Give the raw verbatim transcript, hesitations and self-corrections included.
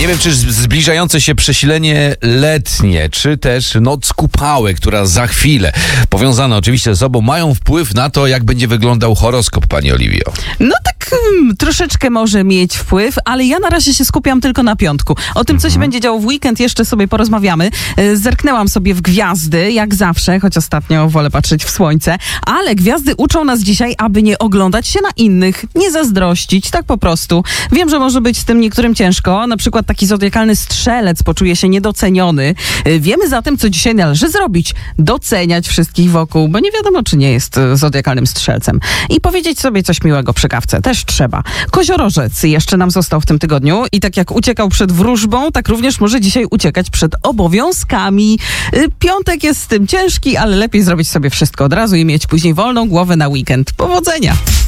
Nie wiem, czy zbliżające się przesilenie letnie, czy też noc kupały, która za chwilę, powiązane oczywiście ze sobą, mają wpływ na to, jak będzie wyglądał horoskop, pani Oliwio. No tak hmm, troszeczkę może mieć wpływ, ale ja na razie się skupiam tylko na piątku. O tym, co się będzie działo w weekend, jeszcze sobie porozmawiamy. Zerknęłam sobie w gwiazdy, jak zawsze, choć ostatnio wolę patrzeć w słońce, ale gwiazdy uczą nas dzisiaj, aby nie oglądać się na innych, nie zazdrościć, tak po prostu. Wiem, że może być z tym niektórym ciężko, na przykład taki zodiakalny strzelec poczuje się niedoceniony. Wiemy zatem, co dzisiaj należy zrobić. Doceniać wszystkich wokół, bo nie wiadomo, czy nie jest zodiakalnym strzelcem. I powiedzieć sobie coś miłego przy kawce. Też trzeba. Koziorożec jeszcze nam został w tym tygodniu i tak jak uciekał przed wróżbą, tak również może dzisiaj uciekać przed obowiązkami. Piątek jest z tym ciężki, ale lepiej zrobić sobie wszystko od razu i mieć później wolną głowę na weekend. Powodzenia!